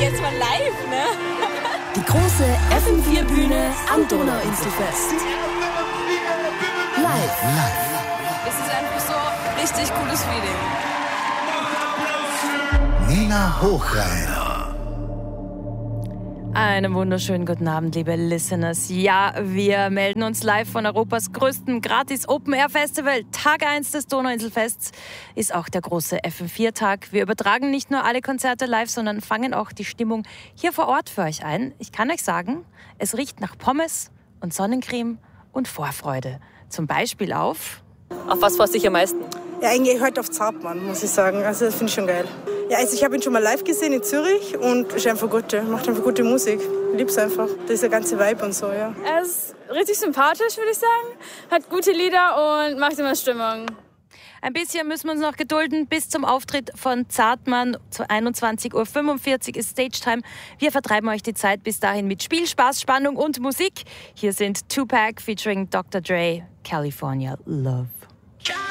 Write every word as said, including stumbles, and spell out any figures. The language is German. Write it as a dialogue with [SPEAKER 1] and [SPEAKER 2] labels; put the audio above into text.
[SPEAKER 1] jetzt mal live, ne?
[SPEAKER 2] Die große F M vier Bühne am Donauinselfest. Live. Live.
[SPEAKER 1] Es ist einfach so richtig cooles Feeling.
[SPEAKER 3] Nina Hochreiner.
[SPEAKER 4] Einen wunderschönen guten Abend, liebe Listeners. Ja, wir melden uns live von Europas größtem Gratis-Open-Air-Festival. Tag eins des Donauinselfests ist auch der große F M vier Tag. Wir übertragen nicht nur alle Konzerte live, sondern fangen auch die Stimmung hier vor Ort für euch ein. Ich kann euch sagen, es riecht nach Pommes und Sonnencreme und Vorfreude. Zum Beispiel auf...
[SPEAKER 1] Auf was freust du dich am meisten?
[SPEAKER 5] Ja, eigentlich heute auf Zartmann, muss ich sagen. Also das finde ich schon geil. Ja, also ich habe ihn schon mal live gesehen in Zürich und ist einfach gute, macht einfach gute Musik. Ich lieb's einfach. Das ist der ganze Vibe und so, ja.
[SPEAKER 6] Er ist richtig sympathisch, würde ich sagen. Hat gute Lieder und macht immer Stimmung.
[SPEAKER 4] Ein bisschen müssen wir uns noch gedulden. Bis zum Auftritt von Zartmann zu einundzwanzig Uhr fünfundvierzig ist Stage-Time. Wir vertreiben euch die Zeit bis dahin mit Spiel, Spaß, Spannung und Musik. Hier sind Tupac featuring Doktor Dre, California Love.